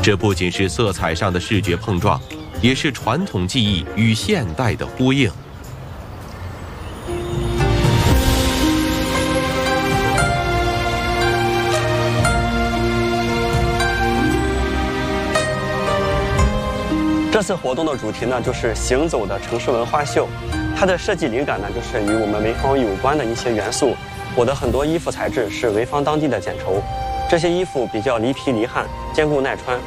这不仅是色彩上的视觉碰撞，也是传统技艺与现代的呼应。 这次活动的主题呢，就是行走的城市文化秀。它的设计灵感呢，就是与我们潍坊有关的一些元素。我的很多衣服材质是潍坊当地的剪绸，这些衣服比较离皮离汗，坚固耐穿。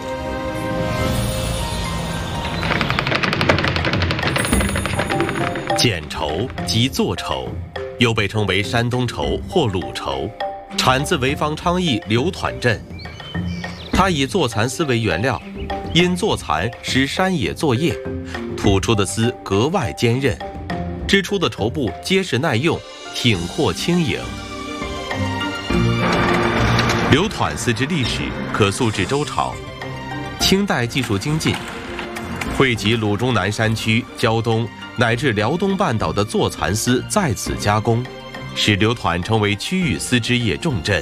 剪绸即做绸，又被称为山东绸或鲁绸，产自潍坊昌邑刘团镇。它以坐蚕丝为原料。因坐蚕使山野作业，吐出的丝格外坚韧，织出的绸布结实耐用，挺阔轻盈。刘团丝之历史可溯至周朝，清代技术精进，汇集鲁中南山区、胶东乃至辽东半岛的坐蚕丝在此加工，使刘团成为区域丝织业重镇。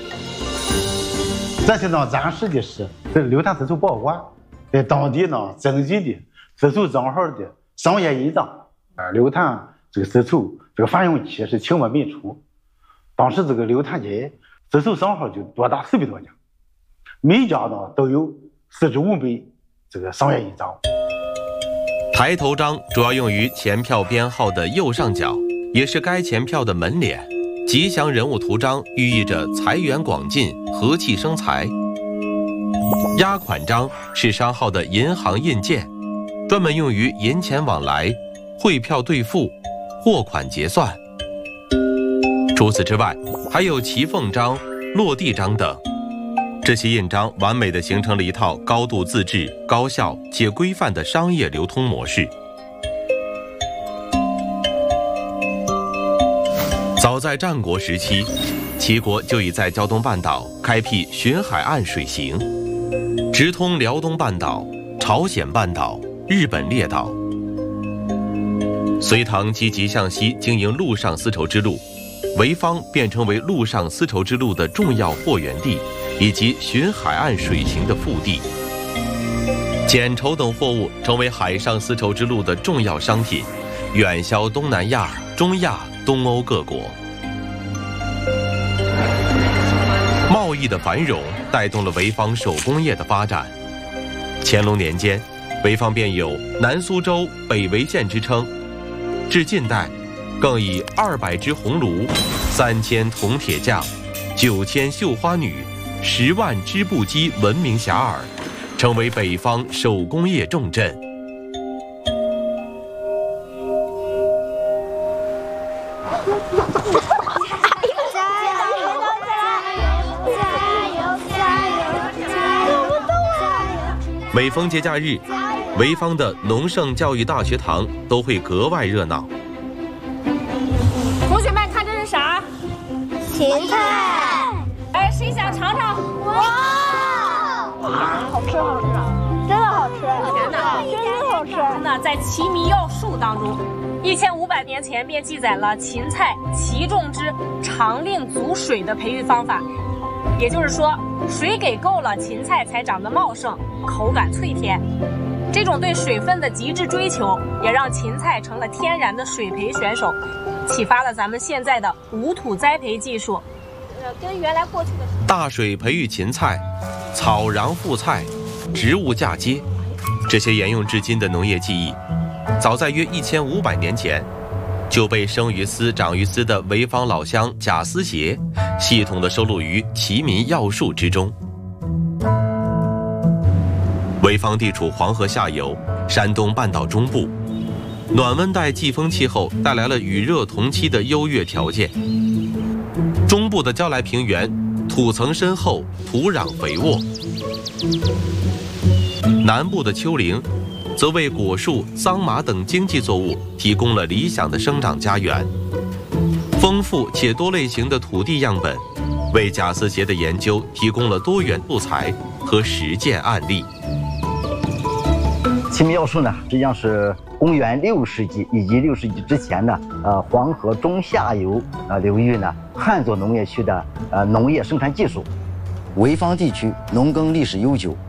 这些呢，展示的是刘团丝绸包挂在当地呢征集的丝绸账号的商业印章。刘团这个丝绸这个繁荣期是清末民初，当时这个刘团家丝绸商号就多达400多家，每家呢都有45枚这个商业印章。 抬头章主要用于钱票编号的右上角，也是该钱票的门脸。吉祥人物图章寓意着财源广进、和气生财。押款章是商号的银行印鉴，专门用于银钱往来、汇票兑付、货款结算。除此之外，还有骑凤章、落地章等。这些印章完美地形成了一套高度自治、高效且规范的商业流通模式。早在战国时期，齐国就已在胶东半岛开辟巡海岸水行，直通辽东半岛、朝鲜半岛、日本列岛。隋唐积极向西经营陆上丝绸之路，潍坊便成为陆上丝绸之路的重要货源地，以及巡海岸水行的腹地。剪绸等货物成为海上丝绸之路的重要商品，远销东南亚、中亚、东欧各国。贸易的繁荣带动了潍坊手工业的发展。乾隆年间，潍坊便有南苏州、北潍县之称。至近代，更以200只红炉、3000铜铁匠、9000绣花女、10万织布机闻名遐迩，成为北方手工业重镇。每逢节假日，潍坊的农圣教育大学堂都会格外热闹。 同学们看这是啥？ 芹菜。 哎，谁想尝尝？ 哇，好吃好吃，真的好吃， 真的好吃。 真的，在《齐民要术》当中，1500年前便记载了芹菜齐种之长令足水的培育方法。也就是说，水给够了，芹菜才长得茂盛，口感脆甜。这种对水分的极致追求，也让芹菜成了天然的水培选手，启发了咱们现在的无土栽培技术。跟原来过去的大水培育芹菜、草瓤复菜、植物嫁接，这些沿用至今的农业技艺，早在约1500年前，就被生于斯长于斯的潍坊老乡贾思勰系统地收录于《齐民要术》之中。潍坊地处黄河下游，山东半岛中部，暖温带季风气候带来了与热同期的优越条件。中部的焦来平原土层深厚，土壤肥沃；南部的丘陵则为果树、桑麻等经济作物提供了理想的生长家园。丰富且多类型的土地样本，为贾思勰的研究提供了多元素材和实践案例。 齐民要术呢，实际上是公元6世纪以及6世纪之前呢，黄河中下游流域呢，汉族农业区的农业生产技术。 潍坊地区农耕历史悠久，